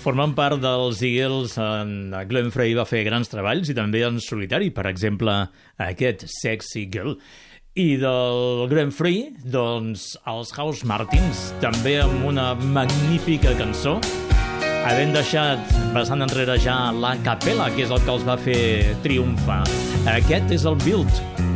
Formant part dels Eagles, Glenn Frey va fer grans treballs i també en solitari, per exemple, aquest Sexy Girl. I del Glenn Frey, doncs, els House Martins, també amb una magnífica cançó, havent deixat bastant enrere ja la capella, que és el que els va fer triomfar. Aquest és el Build.